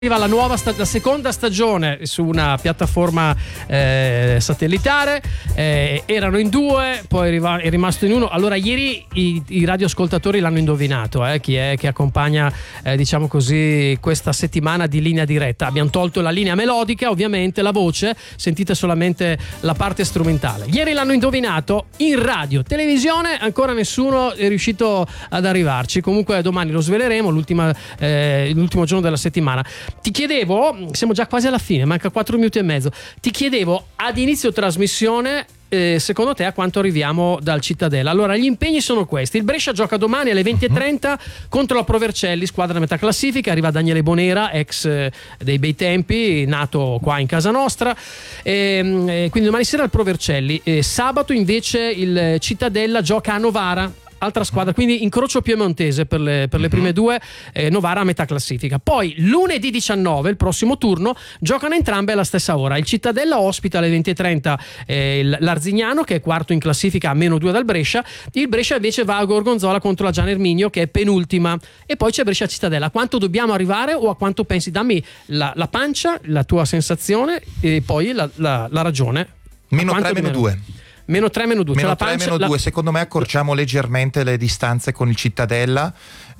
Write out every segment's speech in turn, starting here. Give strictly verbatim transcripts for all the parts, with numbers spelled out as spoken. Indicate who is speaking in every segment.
Speaker 1: Arriva la nuova sta- la seconda stagione su una piattaforma eh, satellitare, eh, erano in due, poi riva- è rimasto in uno. Allora ieri i, i radioascoltatori l'hanno indovinato, eh, chi è che accompagna eh, diciamo così questa settimana di linea diretta. Abbiamo tolto la linea melodica, ovviamente la voce, sentite solamente la parte strumentale. Ieri l'hanno indovinato, in radio, televisione ancora nessuno è riuscito ad arrivarci. Comunque domani lo sveleremo, l'ultima, eh, l'ultimo giorno della settimana. Ti chiedevo, siamo già quasi alla fine, manca quattro minuti e mezzo. Ti chiedevo ad inizio trasmissione, eh, secondo te a quanto arriviamo dal Cittadella? Allora, gli impegni sono questi: il Brescia gioca domani alle venti e trenta contro la Pro Vercelli, squadra a metà classifica. Arriva Daniele Bonera, ex eh, dei bei tempi, nato qua in casa nostra, e, e quindi domani sera il Pro Vercelli. E sabato invece il Cittadella gioca a Novara, altra squadra, quindi incrocio piemontese per le, per le prime due, eh, Novara a metà classifica. Poi lunedì diciannove, il prossimo turno, giocano entrambe alla stessa ora. Il Cittadella ospita alle venti e trenta eh, l'Arzignano, che è quarto in classifica a meno due dal Brescia. Il Brescia invece va a Gorgonzola contro la Gian Erminio, che è penultima. E poi c'è Brescia Cittadella. A quanto dobbiamo arrivare o a quanto pensi? Dammi la, la pancia, la tua sensazione e poi la, la, la ragione.
Speaker 2: Meno tre, meno due.
Speaker 1: Meno tre, meno due.
Speaker 2: Meno
Speaker 1: cioè
Speaker 2: tre,
Speaker 1: la pancia,
Speaker 2: meno due.
Speaker 1: la...
Speaker 2: Secondo me accorciamo leggermente le distanze con il Cittadella.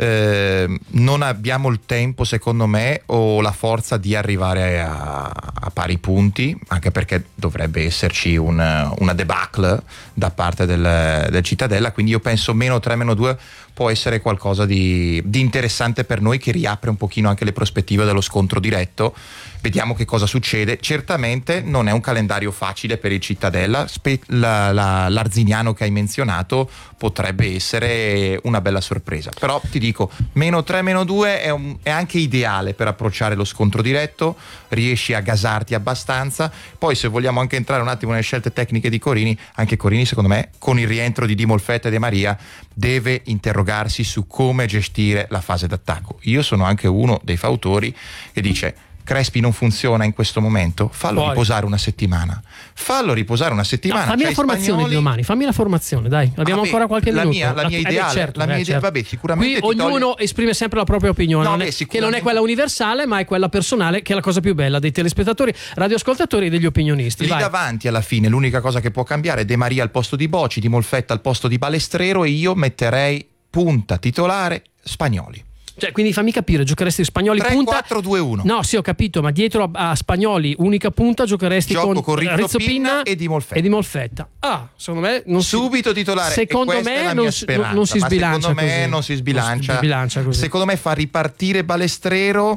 Speaker 2: Eh, non abbiamo il tempo, secondo me, o la forza di arrivare a, a pari punti, anche perché dovrebbe esserci una, una debacle da parte del, del Cittadella. Quindi io penso meno tre, meno due può essere qualcosa di, di interessante per noi, che riapre un pochino anche le prospettive dello scontro diretto. Vediamo che cosa succede. Certamente non è un calendario facile per il Cittadella. Spe- la, la, l'Arzignano che hai menzionato potrebbe essere una bella sorpresa, però ti dico, meno tre, meno due è, un, è anche ideale per approcciare lo scontro diretto. Riesci a gasarti abbastanza. Poi, se vogliamo anche entrare un attimo nelle scelte tecniche di Corini, anche Corini secondo me, con il rientro di Di Molfetta e De Maria, deve interrogarsi su come gestire la fase d'attacco. Io sono anche uno dei fautori che dice: Crespi non funziona in questo momento, fallo Poi. riposare una settimana. Fallo riposare una settimana.
Speaker 1: No, fammi la formazione spagnoli... di domani, fammi la formazione, dai. Abbiamo ah, ancora qualche
Speaker 2: la
Speaker 1: minuto.
Speaker 2: Mia, la mia
Speaker 1: eh,
Speaker 2: ideale,
Speaker 1: certo,
Speaker 2: la mia
Speaker 1: eh,
Speaker 2: idea,
Speaker 1: certo.
Speaker 2: vabbè, sicuramente
Speaker 1: qui ognuno
Speaker 2: togli...
Speaker 1: esprime sempre la propria opinione,
Speaker 2: no,
Speaker 1: non
Speaker 2: beh,
Speaker 1: è,
Speaker 2: sicuramente...
Speaker 1: che non è quella universale, ma è quella personale, che è la cosa più bella dei telespettatori, radioascoltatori e degli opinionisti.
Speaker 2: Lì
Speaker 1: Vai.
Speaker 2: davanti, alla fine, l'unica cosa che può cambiare è De Maria al posto di Boci, Di Molfetta al posto di Balestrero, e io metterei punta titolare Spagnoli.
Speaker 1: Cioè, quindi fammi capire, giocheresti Spagnoli
Speaker 2: tre,
Speaker 1: punta
Speaker 2: quattro, due, uno.
Speaker 1: No, sì, ho capito, ma dietro a, a Spagnoli unica punta giocheresti
Speaker 2: Gioco
Speaker 1: con,
Speaker 2: con Rizzo,
Speaker 1: Rizzo
Speaker 2: Pinna
Speaker 1: Pinna
Speaker 2: e Di Molfetta.
Speaker 1: e Di Molfetta. Ah, secondo me non
Speaker 2: subito
Speaker 1: si,
Speaker 2: titolare.
Speaker 1: secondo
Speaker 2: e
Speaker 1: me
Speaker 2: è
Speaker 1: non,
Speaker 2: speranza,
Speaker 1: non si sbilancia
Speaker 2: secondo me
Speaker 1: così.
Speaker 2: non si sbilancia.
Speaker 1: Non si sbilancia così.
Speaker 2: Secondo me fa ripartire Balestrero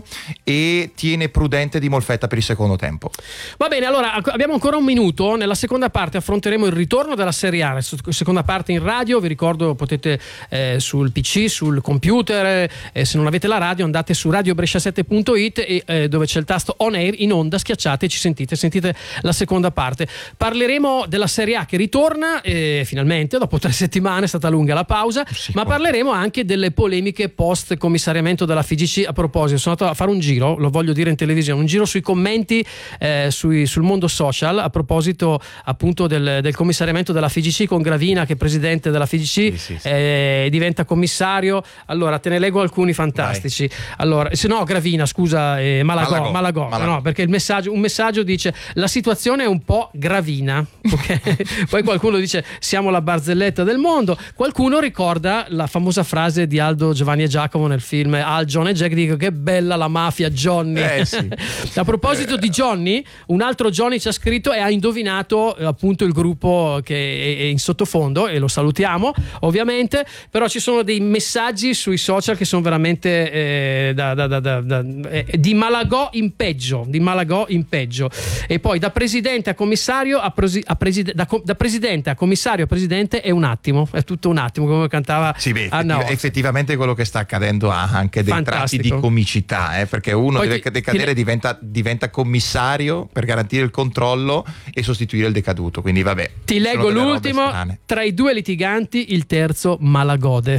Speaker 2: e tiene prudente Di Molfetta per il secondo tempo.
Speaker 1: Va bene, allora abbiamo ancora un minuto. Nella seconda parte affronteremo il ritorno della Serie A, seconda parte in radio. Vi ricordo, potete eh, sul P C, sul computer, eh, se non avete la radio andate su radio brescia sette punto it e eh, dove c'è il tasto on air, in onda, schiacciate e ci sentite sentite la seconda parte. Parleremo della Serie A che ritorna eh, finalmente dopo tre settimane, è stata lunga la pausa, sì, ma parleremo anche delle polemiche post commissariamento della F I G C. A proposito, sono andato a fare un giro, lo voglio dire in televisione, un giro sui commenti eh, sui, sul mondo social a proposito appunto del, del commissariamento della F I G C, con Gravina che è presidente della F I G C, sì, sì, sì. Eh, diventa commissario. Allora te ne leggo alcuni fantastici. Vai. Allora, se no Gravina, scusa, eh, Malagò, Malagò, Malagò, Malagò. No, perché il messaggio, un messaggio dice: la situazione è un po' Gravina, okay? Poi qualcuno dice: siamo la barzelletta del mondo. Qualcuno ricorda la famosa frase di Aldo, Giovanni e Giacomo nel film Al, John e Jack, dico che bella la mafia Johnny.
Speaker 2: Eh, sì.
Speaker 1: A proposito eh. di Johnny, un altro Johnny ci ha scritto e ha indovinato eh, appunto il gruppo che è, è in sottofondo, e lo salutiamo ovviamente. Però ci sono dei messaggi sui social che sono veramente eh, da, da, da, da, da, eh, di Malagò in peggio, di Malagò in peggio. E poi da presidente a commissario a, prosi, a preside, da, da presidente a commissario a presidente è un attimo, è tutto un attimo, come cantava.
Speaker 2: Sì, beh, effettiv- effettivamente quello che sta accadendo ha anche dei
Speaker 1: Fantastico.
Speaker 2: tratti di comicità, eh, perché uno
Speaker 1: poi
Speaker 2: deve
Speaker 1: ti,
Speaker 2: decadere,
Speaker 1: ti...
Speaker 2: diventa, diventa commissario per garantire il controllo e sostituire il decaduto, quindi vabbè.
Speaker 1: Ti leggo l'ultimo: tra i due litiganti il terzo malagode.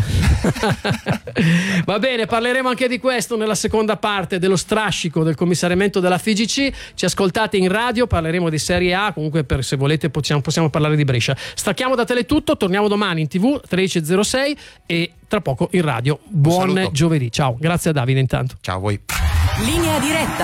Speaker 1: Va bene, parleremo anche di questo nella seconda parte dello strascico del commissariamento della F I G C. Ci ascoltate in radio, parleremo di Serie A, comunque per, se volete possiamo, possiamo parlare di Brescia. Stacchiamo da Teletutto, torniamo domani in tv tredici e zero sei e tra poco in radio. Buon giovedì, ciao, grazie a Davide intanto.
Speaker 2: Ciao a voi.
Speaker 3: Linea diretta.